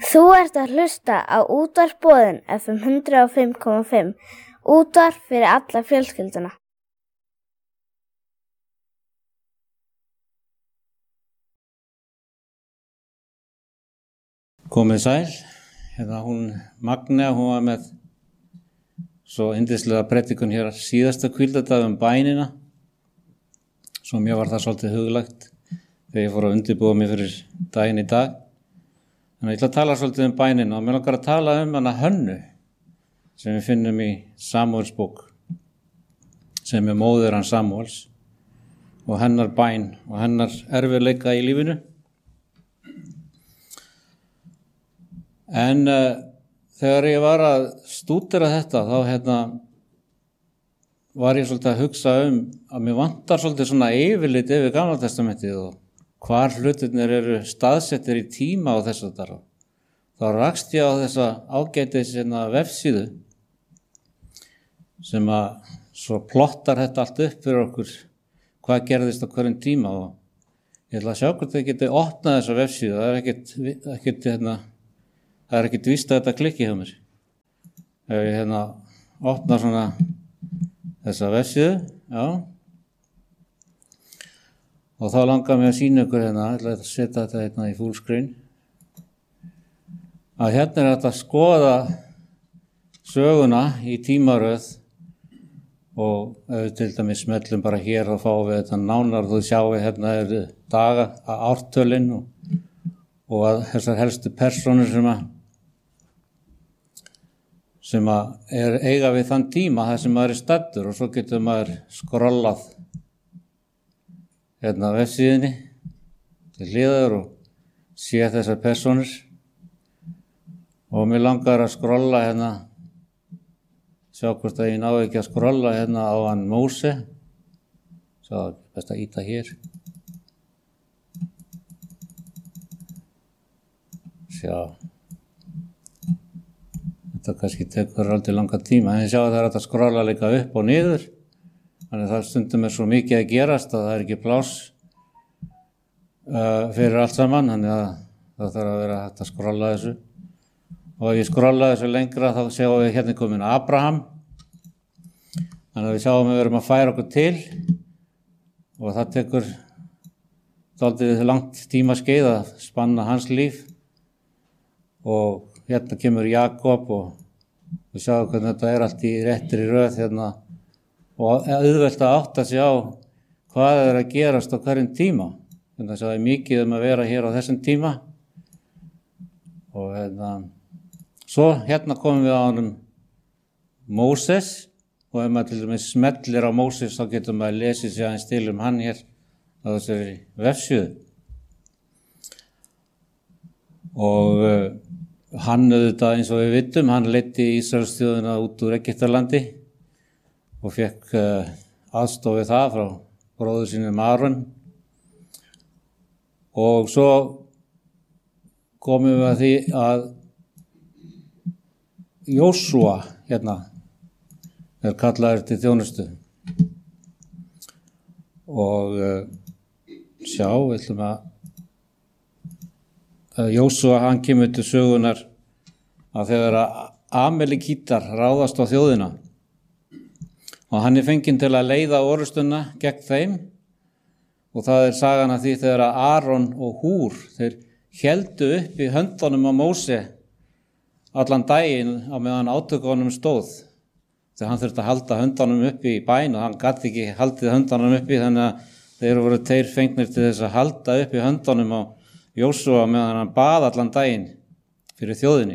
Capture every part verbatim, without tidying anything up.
Þú ert að hlusta á Útvarp Boðin F M hundrað og fimm komma fimm, útvarp fyrir alla fjölskylduna. Komið sæl, hérna hún Magnea, hún var með svo yndislega predikun hér síðasta hvíldardag um bænina, svo mér var það svolítið huglægt þegar ég fór að undirbúa mig fyrir daginn í dag. Þannig að ég ætla að tala svolítið um bænina og mér langar að tala um hana Hönnu sem við finnum í Samúels bók, sem er móðir hans Samúels og hennar bæn og hennar erfiðleika í lífinu. En uh, þegar ég var að stúdera þetta, þá hérna, var ég svolítið að hugsa um að mér vantar svolítið svona yfirlit yfir Gamla testamentið og hvar hlutirnir eru staðsettir í tíma á þessu þar. Þá rakst ég á þessa ágætis hérna vefsíðu sem að svo plottar þetta allt upp fyrir okkur hvað gerðist á hverjum tíma og ég ætla að sjá hvort þið getið opnað þessa vefsíðu. Það er ekkert, ekkert hérna, Það er ekkert víst að þetta klikki hjá mér. Ef ég hérna opna svona þessa vefsíðu, já. Og þá langar mér að sýna ykkur hérna, ég ætla að setja þetta hérna í full screen. Að hérna er þetta að skoða söguna í tímaröð og ef við til dæmis smellum bara hér og fáum við þetta nánar, þú sjáum við hérna eru daga að ártölin og, og að þessar helstu persónur sem að sem að er eiga við þann tíma þar sem maður er staddur og svo getur maður skrollað hérna á vefsíðunni til hliðar og sé þessar persónur og mér langar að skrolla hérna, sjá hvort að ég ná ekki að skrolla hérna á hann Móse, svo best að íta hér, sjá. Þetta kannski tekur aldrei langa tíma, en ég sjá að það er að skrolla líka upp og niður, þannig að það stundum er svo mikið að gerast að það er ekki pláss uh, fyrir allt saman, þannig að það þarf að vera hægt að skrolla þessu. Og ef ég skrolla þessu lengra þá sjáum við hérna komin Abraham, þannig að við sjáum að við erum að færa okkur til og það tekur dálítið langt tímaskeið að spanna hans líf og hérna kemur Jakob og við sjáum hvernig þetta er allt í réttri röð hérna og auðvelt að átta sig á hvað er að gerast á hverjum tíma. Þannig að það er mikið um að vera hér á þessum tíma og hérna, svo hérna komum við á honum Móses og ef maður til dæmis smellir á Móses þá getur maður lesið sig aðeins til um hann hér á þessari vefsíðu. Og uh, hann auðvitað eins og við vitum, hann leiddi Ísraelsþjóðina út úr Egyptalandi og fekk uh, aðstoð við það frá bróður sínum Aron. Og svo komum við að því að Jósúa hérna er kallaður til þjónustu. Og uh, sjá, við ætlum að Jósúa hann kemur til sögunar að þegar að Amalekítar ráðast á þjóðina og hann er fenginn til að leiða orrustuna gegn þeim og það er sagan af því þegar að Aron og Húr þeir héldu upp í höndunum á Móse allan daginn á meðan átökunum stóð þegar hann þurfti að halda höndunum uppi í bæn og hann gat ekki haldið höndunum uppi þannig að þeir voru þeir fengnir til þess að halda uppi höndunum á Jósúa meðan hann bað allan daginn fyrir þjóðinni.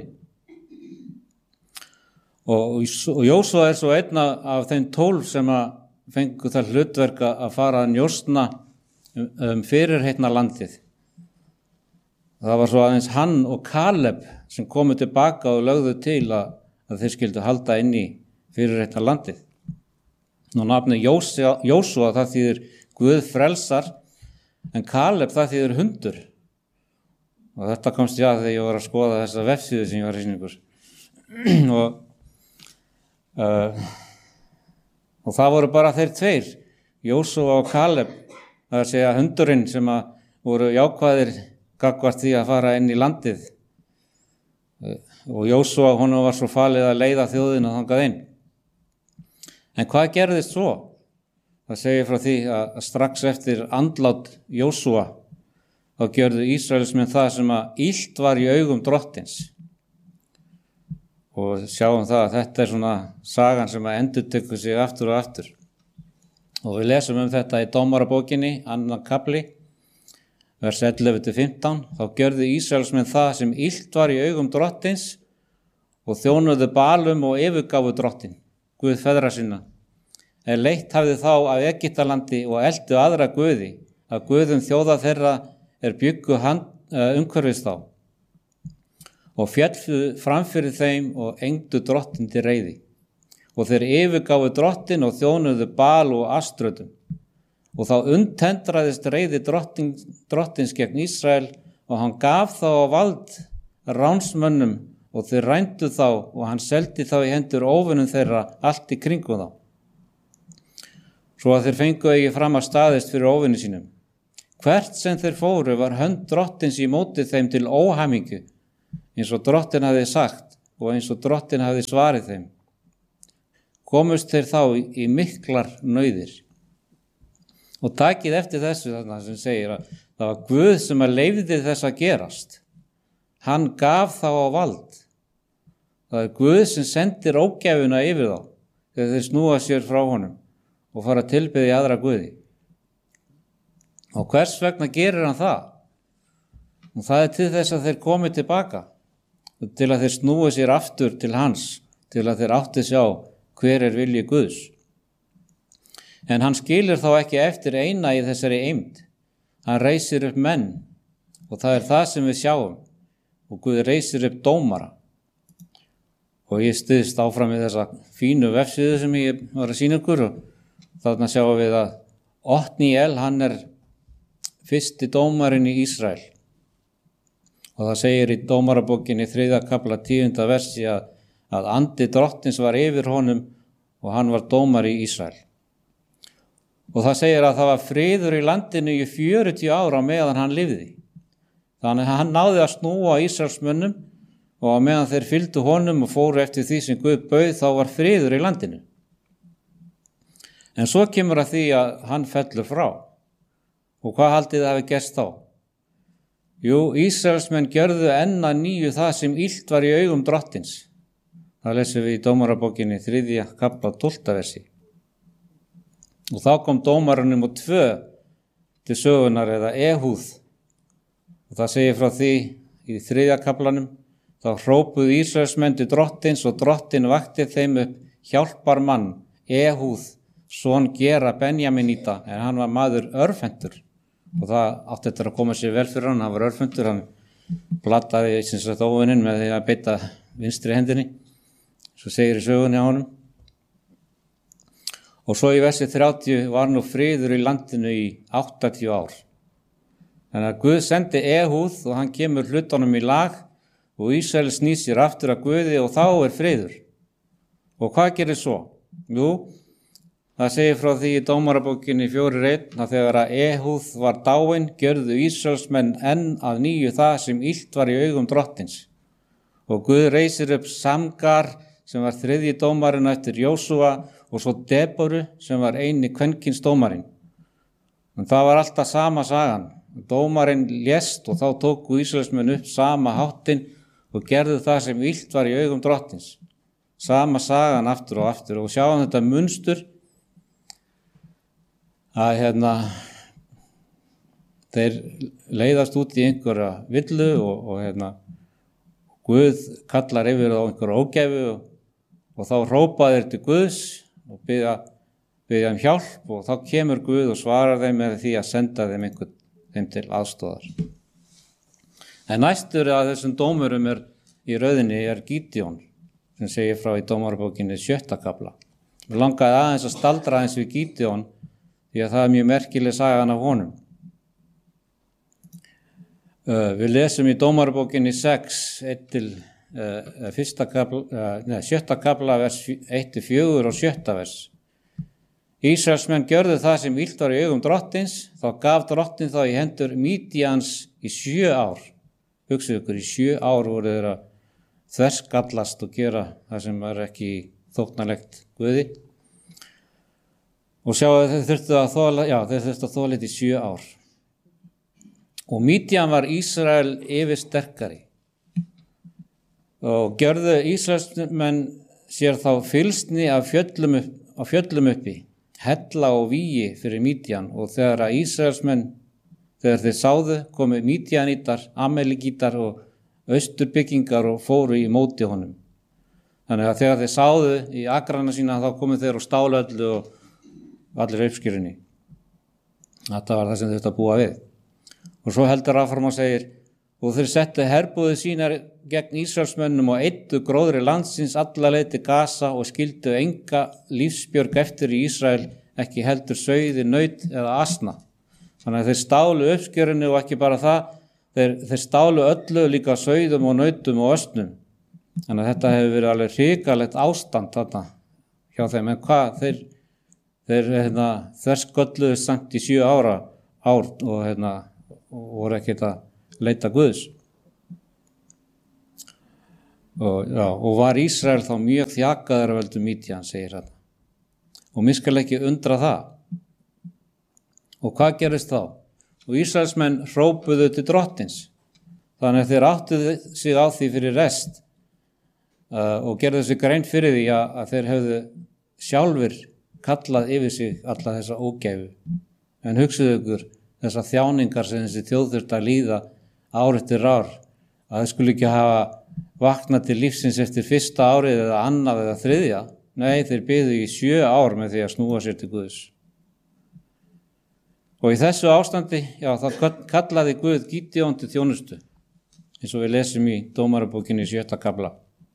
Og, og Jósúa er svo einna af þeim tólf sem að fengu það hlutverk að fara að njósna um, um fyrirheitna landið. Það var svo aðeins hann og Kaleb sem komu tilbaka og lögðu til að, að þeir skildu halda inn í fyrirheitna landið. Nú nafnið Jósúa það þýðir Guð frelsar en Kaleb það þýðir hundur. Og þetta komst ég að þegar ég var að skoða þessa vefsíðu sem ég var að sýna ykkur. og, uh, og það voru bara þeir tveir, Jósúa og Kaleb, það er að segja hundurinn sem að voru jákvæðir gagnvart því að fara inn í landið. og Jósúa honum var svo falið að leiða þjóðina þangað inn. En hvað gerðist svo? Það segir frá því að strax eftir andlát Jósúa þá gjörðu Ísraelsmenn það sem að illt var í augum drottins. Og sjáum það að þetta er svona sagan sem að endurtekur sig aftur og aftur. Og við lesum um þetta í Dómarabókinni, annan kafli, vers ellefu til fimmtán, þá gjörðu Ísraelsmenn það sem illt var í augum drottins og þjónuðu Bálum og yfirgáfu drottin, Guð feðra sinna. Er leitt hafði þá af Egyptalandi og eltu aðra guði, að guðum þjóða þeirra er byggu umhverfis þá. Og fjallfu framfyrir þeim og engdu drottin til reiði. Og þeir yfirgáfu drottin og þjónuðu Bál og Aströtum. Og þá untendraðist reiði drottin, drottins gegn Ísrael og hann gaf þá á vald ránsmönnum og þeir rændu þá og hann seldi þá í hendur óvinum þeirra allt í kringum þá. Svo að þeir fengu ekki fram að staðist fyrir óvinni sínum. Hvert sem þeir fóru var hönd drottins í móti þeim til óhamingu, eins og drottin hafði sagt og eins og drottin hafði svarið þeim. Komust þeir þá í, í miklar nauðir. Og takið eftir þessu þarna sem segir að það var Guð sem að leyfði þess að gerast. Hann gaf þá á vald. Það er Guð sem sendir ógæfuna yfir þá þegar þeir snúa sér frá honum og fara að tilbiðja aðra guði. Og hvers vegna gerir hann það? Og það er til þess að þeir komi tilbaka, til að þeir snúi sér aftur til hans, til að þeir átti sjá hver er vilji Guðs. En hann skilur þá ekki eftir eina í þessari eymd. Hann reisir upp menn og það er það sem við sjáum og Guð reisir upp dómara. Og ég stuðst áfram við þessa fínu vefsíðu sem ég var að sýna ykkur og þarna sjáum við að Otníel, hann er fyrsti dómarinn í Ísrael. Og það segir í Dómarabókinni þriðja kafla tíunda versi að, að andi drottins var yfir honum og hann var dómari í Ísrael. Og það segir að það var friður í landinu í fjörutíu ára meðan hann lifði. Þannig að hann náði að snúa Ísraelsmönnum og meðan þeir fylgdu honum og fóru eftir því sem Guð bauð þá var friður í landinu. En svo kemur að því að hann fellur frá. Og hvað haldið það hafi gerst þá? Jú, Ísraelsmenn gjörðu enn að nýju það sem illt var í augum drottins. Það lesum við í Dómarabókinni þriðja kafla tólfta versi. Og þá kom dómarinn nummer tvö til sögunar eða Ehúð. Og það segir frá því í þriðja kaflanum, þá hrópuðu Ísraelsmenn til drottins og drottin vakti þeim upp hjálparmann, Ehúð, son Gera Benjaminita, en hann var maður örfendur. Og það átti eftir að koma sér vel fyrir hann, hann var örfendur, hann blataði sem sagt óvinnin með því að beita vinstri hendinni, svo segir í sögunni á honum. Og svo í versi þrjátíu var nú friður í landinu í áttatíu ár. Þannig að Guð sendi Ehúð og hann kemur hlutunum í lag og Ísrael snýr sér aftur að Guði og þá er friður. Og hvað gerir svo? Jú, það segir frá því í Dómarabókinni fjórir einn að þegar að Ehúð var dáinn gjörðu Ísraelsmenn enn að nýju það sem illt var í augum drottins. Og Guð reisir upp Samgar sem var þriðji dómarinn eftir Jósúa og svo Deboru sem var eini kvenkins dómarinn. En það var alltaf sama sagan. Dómarinn lést og þá tóku Ísraelsmenn upp sama háttinn og gerðu það sem illt var í augum drottins. Sama sagan aftur og aftur og sjáum þetta munstur að hérna þeir leiðast út í einhverja villu og, og hérna Guð kallar yfir á einhverja ógæfu og, og þá hrópa þeir til Guðs og biðja, biðja um hjálp og þá kemur Guð og svarar þeim með því að senda þeim einhvern þeim til aðstoðar. En næstur að þessum dómurum er í rauðinni er Gídeon sem segir frá í Dómarabókinni sjötta kafla. Við langaði aðeins að staldra aðeins við Gídeon því að það er mjög merkileg sagan af honum. Uh, við lesum í Dómarabókinni sex, eitt til uh, fyrsta kafla, uh, neða, sjötta kafla, vers eitt til fjögur og sjötta vers. Ísraelsmenn gjörðu það sem illt var í augum drottins, þá gaf drottin þá í hendur Mídíans í sjö ár. Hugsið ykkur, í sjö ár voru þeir að þverskallast og gera það sem var ekki þóknarlegt Guði. Og sjáu þau þurftu að þola, já, þau þurftu að þola þetta í sjö ár. Og Mídían var Ísrael yfir sterkari. Og gjörðu Ísraelsmenn sér þá fylgsni af fjöllum, upp, af fjöllum uppi, hella og vígi fyrir Mídían, og þegar að Ísraelsmenn, þegar þeir sáðu, komu Mídíanítar, Amalekítar og austurbyggingar og fóru í móti honum. Þannig að þegar þeir sáðu í agrana sína, þá komu þeir og stálu öllu og allir uppskýrunni. Þetta var það sem þeir þurftu að búa við. Og svo heldur áfram og segir, og þeir settu herbúðir sínar gegn Ísraelsmönnum og eyddu gróðri landsins alla leið til Gaza og skildu enga lífsbjörg eftir í Ísrael, ekki heldur sauði, naut eða asna. Þannig að þeir stálu uppskjörunni og ekki bara það, þeir, þeir stálu öllu líka sauðum og nautum og östnum. Þannig að þetta hefur verið alveg hrikalegt ástand þarna hjá þeim. En hvað, þeir, þeir hérna, þverskölluðu samt í sjö ára ár og, hérna, og voru ekkert að leita Guðs. Og, já, og var Ísrael þá mjög þjakaður af völdum Mídían, segir hann. Og mér skal ekki undra það. Og hvað gerist þá? Og Ísraelsmenn hrópuðu til drottins. Þannig að þeir áttuðu sig á því fyrir rest uh, og gerðu sig grein fyrir því að, að þeir hefðu sjálfur kallað yfir sig alla þessa ógæfu. En hugsuðu ykkur þessar þjáningar sem þessi þjóð þurfti að líða ár eftir ár, að þeir skulle ekki hafa vaknað til lífsins eftir fyrsta árið eða annað eða þriðja. Nei, þeir biðu í sjö ár með því að snúa sér til Guðs. Og í þessu ástandi, já, þá kallaði Guð Gídeon til þjónustu, eins og við lesum í Dómarabókinni í sjötta kafla.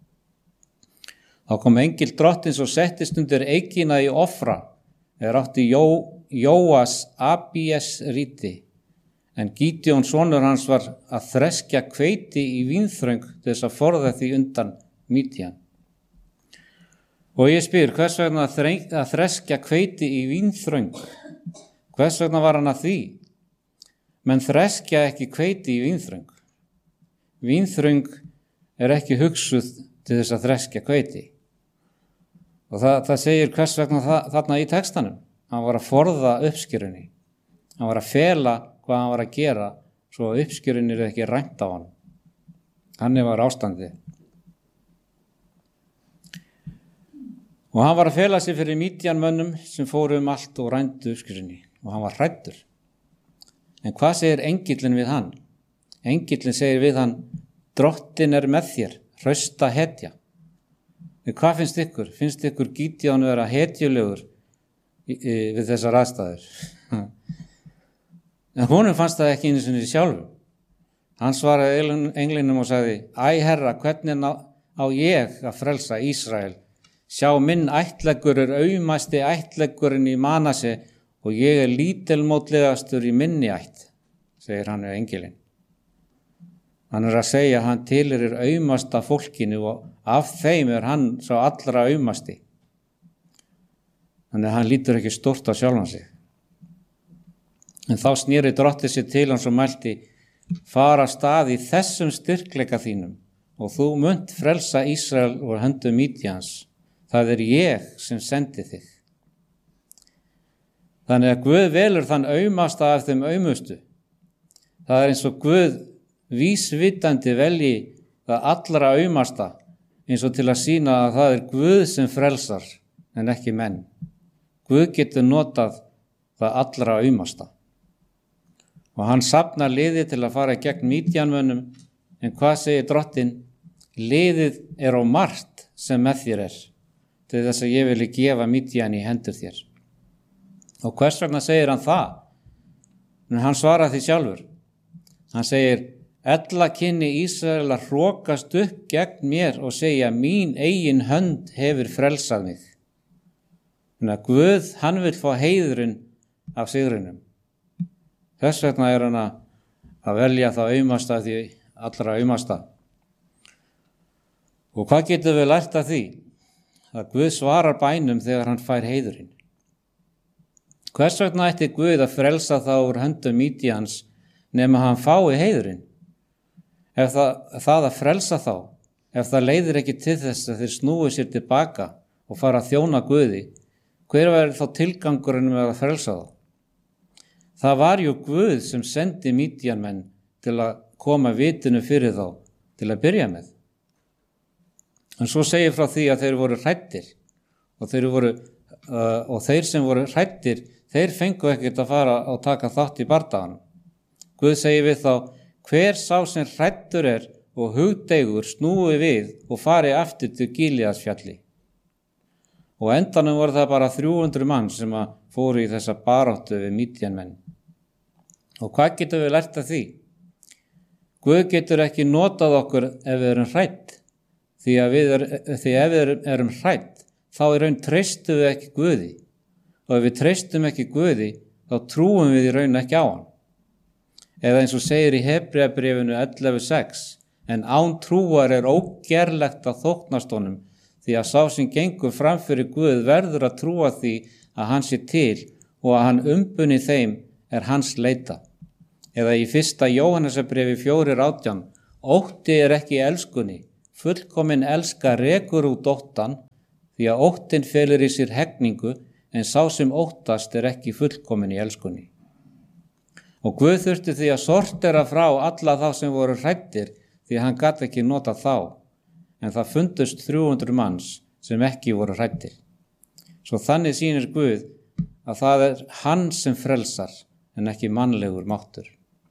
Þá kom engill drottins og settist undir eikina í Ofra, er átti Jó, Jóas Abíes ríti, en Gídeon sonur hans var að þreskja hveiti í vínþröng til þess að forða því undan Mídían. Og ég spyr, hvers vegna að þreskja hveiti í vínþröng? Hvers vegna var hann að því? Menn þreskja ekki hveiti í vínþröng. Vínþröng er ekki hugsuð til þess að þreskja hveiti. Og það, það segir hvers vegna það, þarna í textanum. Hann var að forða uppskjörunni. Hann var að fela hvað hann var að gera svo að uppskjörunni er ekki rænt á hann. Þannig var ástandið. Og hann var að fela sig fyrir Mídíanmönnum sem fóru um allt og rændu uppskjörunni. Og hann var hræddur. En hvað segir engillin við hann? Engillin segir við hann, drottin er með þér, hrausta hetja. En hvað finnst ykkur? Finnst ykkur Gídeon vera hetjulegur við þessar aðstæður? En honum fannst það ekki einu sinni sjálfu. Hann svaraði englinum og sagði, æ herra, hvernig á ég að frelsa Ísrael? Sjá, minn ættleggur er aumasti ættleggurinn í Manase og ég er lítilmótlegastur í minni ætt, segir hann við engilinn. Hann er að segja að hann tilheyrir aumasta fólkinu og af þeim er hann sá allra aumasti. Þannig að hann lítur ekki stórt á sjálfan sig. En þá snýri drottið sér til hans og mælti, fara af stað í þessum styrkleika þínum og þú munt frelsa Ísrael úr höndum Mídíans. Það er ég sem sendi þig. Þannig að Guð velur þann aumasta af þeim aumustu. Það er eins og Guð vísvitandi velji það allra aumasta, eins og til að sýna að það er Guð sem frelsar en ekki menn. Guð getur notað það allra aumasta. Og hann safnar liðið til að fara gegn Mídíanmönnum, en hvað segir drottin? Liðið er á margt sem með þér er, til þess að ég vilji gefa Mídían í hendur þér. Og hvers vegna segir hann það? En hann svarar því sjálfur. Hann segir, ella kynni Ísrael að hrokast upp gegn mér og segja, mín eigin hönd hefur frelsað mig. Þannig að Guð, hann vil fá heiðurinn af sigrinum. Þess vegna er hann að velja það aumasta því allra aumasta. Og hvað getum við lært af því? Að Guð svarar bænum þegar hann fær heiðurinn. Hvers vegna ætti Guð að frelsa þá úr höndum Mídíans nema hann fái heiðurinn? Ef það, það að frelsa þá, ef það leiðir ekki til þess að þeir snúi sér tilbaka og fara að þjóna Guði, hver væri þá tilgangurinn með að frelsa þá? Það var jú Guð sem sendi Mídíanmenn til að koma vitinu fyrir þá til að byrja með. En svo segir frá því að þeir voru hræddir og þeir, voru, uh, og þeir sem voru hræddir, þeir fengu ekkert að fara og taka þátt í bardaganum. Guð segir við þá, hver sá sem hræddur er og hugdeigur snúi við og fari aftur til Gíleadsfjalli. Og endanum voru það bara þrjú hundruð mann sem að fóru í þessa baráttu við Mídíanmenn. Og hvað getum við lært af því? Guð getur ekki notað okkur ef við erum hrædd. Því að við er, því ef við erum hrædd, þá í raun treystum við ekki Guði. Og ef við treystum ekki Guði, þá trúum við í raun ekki á hann. Eða eins og segir í Hebreabréfinu ellefu sex, en án trúar er ógerlegt að þóknast honum, því að sá sem gengur fram fyrir Guð verður að trúa því að hann sé til og að hann umbuni þeim er hans leita. Eða í fyrsta Jóhannesarbréfi fjórir átján, ótti er ekki elskunni, fullkomin elska rekur út óttan, því að óttin felur í sér hegningu, en sá sem óttast er ekki fullkomin í elskunni. Og Guð þurfti því að sortera frá alla þá sem voru hræddir, því að hann gat ekki nota þá, en það fundust þrjú hundruð manns sem ekki voru hræddir. Svo þannig sýnir Guð að það er hann sem frelsar, en ekki mannlegur máttur.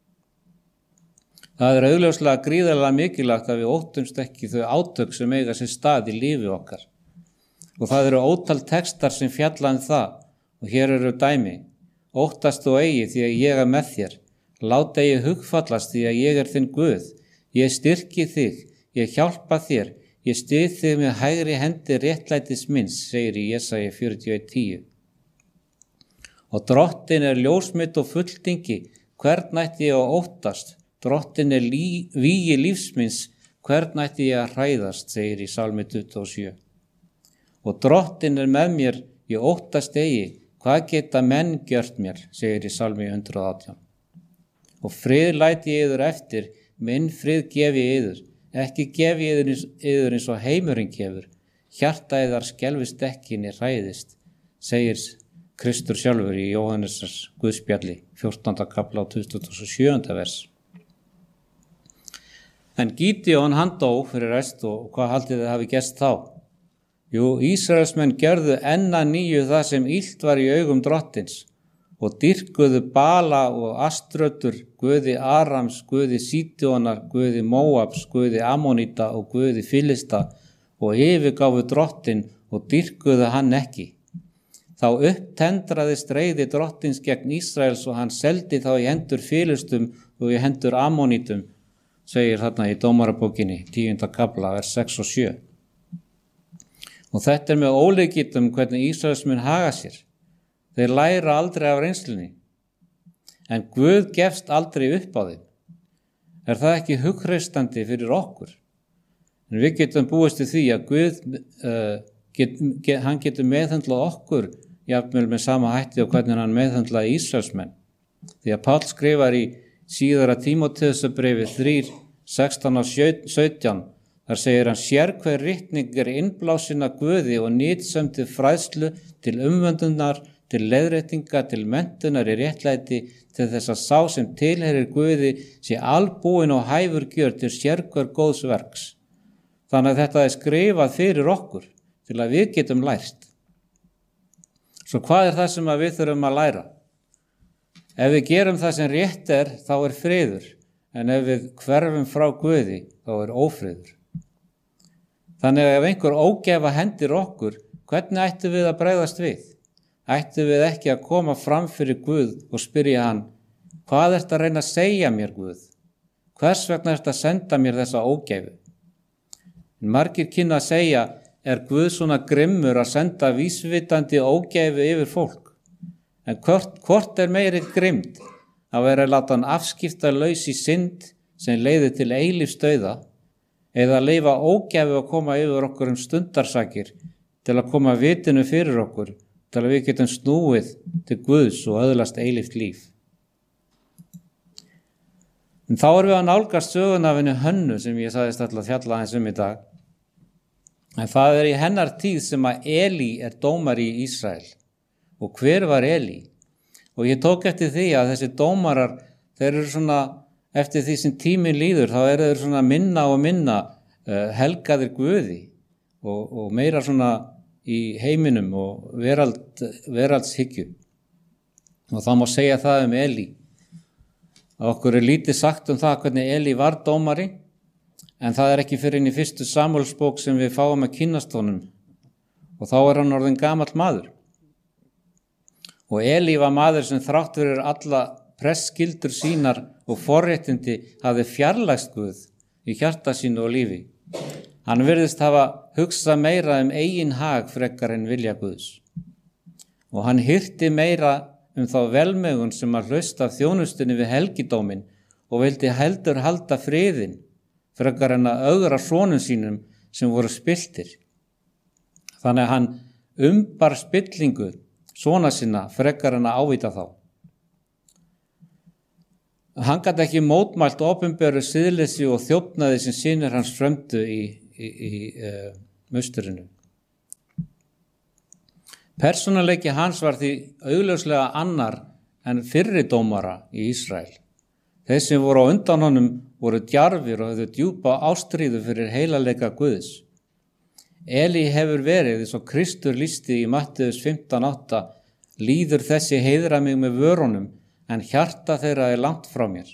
Það er augljóslega gríðarlega mikilvægt að við óttumst ekki þau átök sem eiga sér stað í lífi okkar. Og það eru ótal textar sem fjalla um það, og hér eru dæmi. Óttast þú eigi því að ég er með þér. Lát eigi hugfallast því að ég er þinn Guð. Ég styrki þig, ég hjálpa þér, ég styð þig með hægri hendi réttlætis minns, segir í Jesaja fjörutíu og eitt tíu. Og drottin er ljósmitt og fulltingi, hvern ætti ég að óttast? Drottin er lí, vígi lífsminns, hvern ætti ég að hræðast, segir í Salmi tuttugu og sjö. Og drottin er með mér, ég óttast eigi, hvað geta menn gjört mér, segir í Salmi hundrað og átján. Og frið læti ég yður eftir, minn frið gefi ég yður, ekki gefi ég yður eins og heimurinn gefur, hjarta yðar skelfist ekki né hræðist, segir Kristur sjálfur í Jóhannesar Guðspjalli, fjórtánda kafla og tuttugasta og sjöunda vers. En Gídeon hann dó fyrir rest og hvað haldið þið hafi gerst þá? Jú, Ísraelsmenn gerðu enn að nýju það sem illt var í augum drottins og dýrkuðu Bala og Aströtur, guði Arams, guði Sídjónar, guði Móabs, guði Ammonita og guði Filista og yfirgáfu drottin og dýrkuðu hann ekki. Þá upptendraðist reiði drottins gegn Ísraels og hann seldi þá í hendur Filistum og í hendur Ammonitum, segir þarna í Dómarabókinni, tíunda kafla, vers sex og sjö. Og þetta er með ólíkindum hvernig Ísraelsmenn haga sér. Þeir læra aldrei af reynslunni, en Guð gefst aldrei upp á þeim. Er það ekki hugreistandi fyrir okkur? En við getum búist til því að Guð, uh, get, get, hann getur meðhöndlað okkur, jafnvel með sama hætti og hvernig hann meðhöndlaði Ísraelsmenn. Því að Páll skrifar í síðara Tímóteusarbréfi þrjú, sextán og sautján, þar segir hann, sér hver ritning er innblásin af Guði og nýtsöm til fræðslu, til umvöndunar, til leiðréttinga, til menntunar í réttlæti, til þess að sá sem tilheyrir Guði sé albúin og hæfur gjör til sérhver góðs verks. Þannig að þetta er skrifað fyrir okkur, til að við getum lært. Svo hvað er það sem við þurfum að læra? Ef við gerum það sem rétt er, þá er friður, en ef við hverfum frá Guði, þá er ófriður. Þannig að ef einhver ógæfa hendir okkur, hvernig ættum við að bregðast við? Ættum við ekki að koma fram fyrir Guð og spyrja hann, hvað ert að reyna að segja mér, Guð? Hvers vegna ert að senda mér þessa ógæfu? En margir kynna að segja, er Guð svona grimmur að senda vísvitandi ógæfu yfir fólk? En hvort, hvort er meiri grimmd að vera að láta hann afskipta laus í synd sem leiðir til eilífsdauða eða að leyfa ógæfu að koma yfir okkur um stundarsakir til að koma vitinu fyrir okkur til að við getum snúið til Guðs og öðlast eilíft líf. En þá erum við að nálgast söguna af henni Hönnu sem ég sagðist ætla að fjalla aðeins um í dag. En það er í hennar tíð sem að Elí er dómari í Ísrael. Og hver var Elí? Og ég tók eftir því að þessi dómarar, þeir eru svona, eftir því sem tíminn líður, þá eru þeir svona minna og minna uh, helgaðir Guði og, og meira svona í heiminum og verald, veraldshyggju. Og það má segja það um Elí. Okkur er lítið sagt um það hvernig Elí var dómari, en það er ekki fyrir inn í fyrstu Samúelsbók sem við fáum að kynnast honum. Og þá er hann orðinn gamall maður. Og Elí var maður sem þrátt fyrir alla presskyldur sínar og forréttindi hafði fjarlægst Guð í hjarta sínu og lífi. Hann virðist hafa hugsað meira um eigin hag frekar en vilja Guðs. Og hann hirti meira um þá velmegun sem að hlusta af þjónustunni við helgidómin og vildi heldur halda friðin frekar en að ögra sonum sínum sem voru spilltir. Þannig að hann umbar spillingu sona sinna frekar en að ávíta þá. Hann gat ekki mótmælt opinberu siðleysi og þjófnaði sem synir hans frömdu í, í, í uh, musturinu. Persónuleiki hans var því augljóslega annar en fyrri dómara í Ísrael. Þeir sem voru á undan honum voru djarfir og höfðu djúpa ástríðu fyrir heilagleika Guðs. Elí hefur verið, eins og Kristur lýsti í Mattheus fimmtán átta, líður þessi heiðra mig með vörunum, en hjarta þeirra er langt frá mér.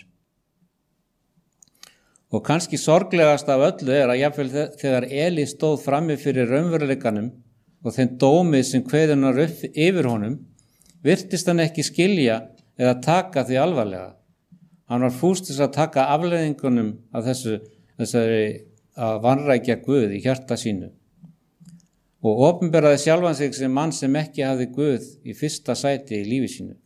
Og kannski sorglegast af öllu er að jafnvel þegar Elí stóð frammi fyrir raunveruleikanum og þeim dómi sem kveðunar upp yfir honum, virtist hann ekki skilja eða taka því alvarlega. Hann var fústis að taka afleiðingunum af þessu, þessari að vanrækja Guð í hjarta sínu og opinberaði sjálfan sig sem mann sem ekki hafði Guð í fyrsta sæti í lífi sínu.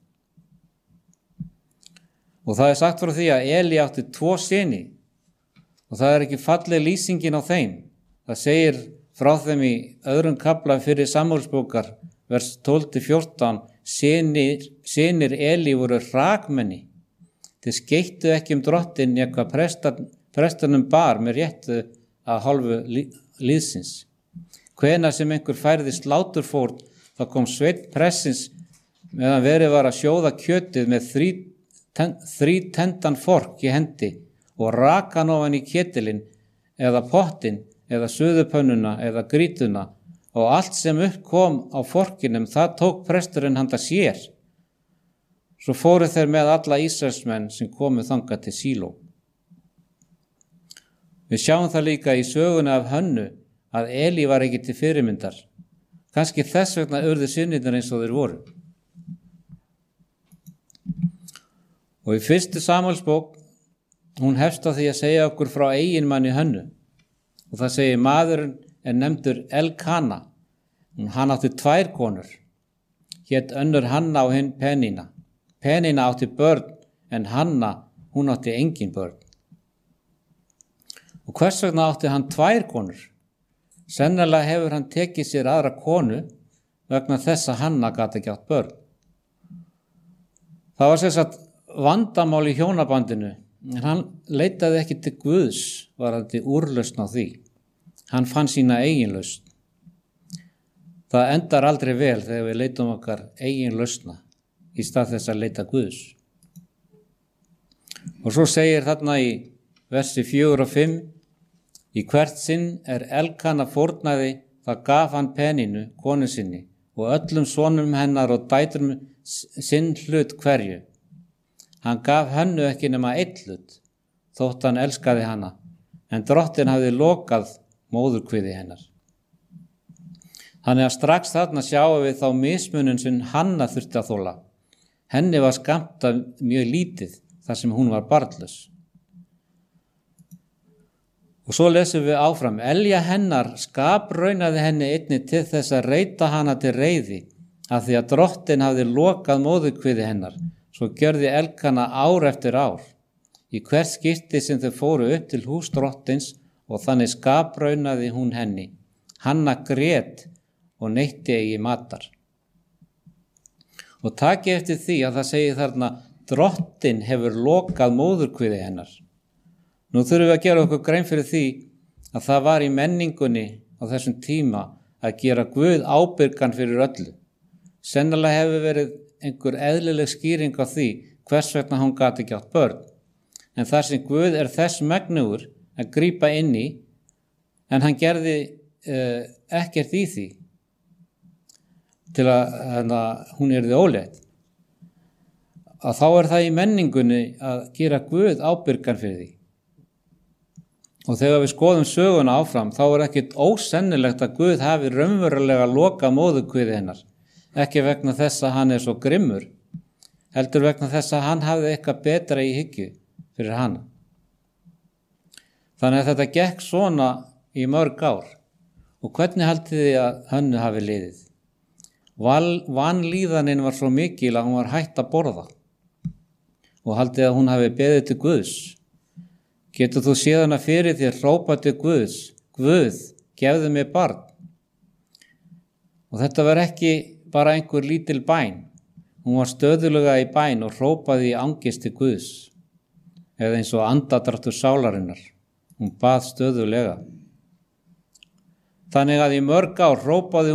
Og það er sagt frá því að Elí átti tvo syni og það er ekki falleg lýsingin á þeim. Það segir frá þeim í öðrum kafla fyrir Samúelsbókar, vers tólf til fjórtán, synir, synir Elí voru hrakmenni. Þeir skeittu ekki um drottin eitthvað prestan, prestanum bar með réttu að hálfu líðsins. Hvenær sem einhver færði sláturfórn, þá kom sveinn pressins meðan verið var að sjóða kjötið með þrí, ten, þrí tendan fork í hendi og raka hann ofan í ketilinn eða pottin eða suðupönnuna eða grítuna og allt sem upp kom á forkinum, það tók presturinn handa sér. Svo fóru þeir með alla Ísraelsmenn sem komu þangað til Síló. Við sjáum það líka í sögunni af Hönnu að Elí var ekki til fyrirmyndar. Kannski þess vegna urðu synirnir eins og þeir voru. Og í fyrstu Samúelsbók, hún hefst á því að segja okkur frá eiginmanni Hönnu. Og það segir maðurinn er nefndur Elkana. Hann átti tvær konur. Hét önnur Hanna og hinn Penina. Penina átti börn en Hanna, hún átti engin börn. Og hvers vegna átti hann tvær konur? Sennilega hefur hann tekið sér aðra konu vegna þess að Hanna gat ekki átt börn. Það var sem sagt vandamál í hjónabandinu, en hann leitaði ekki til Guðs varðandi úrlausn á því. Hann fann sína eigin lausn. Það endar aldrei vel þegar við leitum okkar eigin lausna í stað þess að leita Guðs. Og svo segir þarna í versi fjögur og fimm, í hvert sinn er Elkana fórnaði, það gaf hann Peninu, konu sinni, og öllum sonum hennar og dætrum sinn hlut hverju. Hann gaf Hönnu ekki nema einn hlut, þótt hann elskaði hana, en drottin hafði lokað móðurkviði hennar. Þannig að strax þarna sjáum við þá mismunun sem Hanna þurfti að þola. Henni var skammtað mjög lítið þar sem hún var barnlaus. Og svo lesum við áfram. Elja hennar skapraunaði henni einnig til þess að reita hana til reiði, af því að drottin hafði lokað móðurkviði hennar. Svo gjörði Elkana ár eftir ár, í hvert skipti sem þau fóru upp til hús drottins og þannig skapraunaði hún henni. Hanna grét og neytti eigi matar. Og taki eftir því að það segir þarna Drottinn hefur lokað móðurkviði hennar. Nú þurfum við að gera okkur grein fyrir því að það var í menningunni á þessum tíma að gera Guð ábyrgan fyrir öllu. Sennilega hefur verið einhver eðlileg skýring á því hvers vegna hún gat ekki átt börn. En þar sem Guð er þess megnugur að grípa inn í, en hann gerði uh, ekkert í því til að hana, hún yrði ólétt, að þá er það í menningunni að gera Guð ábyrgan fyrir því. Og þegar við skoðum söguna áfram, þá er ekkert ósennilegt að Guð hafi raunverulega lokað móðurkviði hennar, ekki vegna þess að hann er svo grimmur, heldur vegna þess að hann hafði eitthvað betra í hyggju fyrir hana. Þannig að þetta gekk svona í mörg ár. Og hvernig haldið þið að Hönnu hafi liðið? Val, vanlíðanin var svo mikil að hún var hætt að borða. Og haldið að hún hafi beðið til Guðs. Getur þú séð hana fyrir þér hrópa til Guðs? Guð, gefðu mér barn. Og þetta var ekki bara einhver lítil bæn. Hún var stöðulega í bæn og hrópaði í angist til Guðs. Eða eins og andadráttur sálarinnar. Hún bað stöðulega. Þannig að í mörg ár hrópaði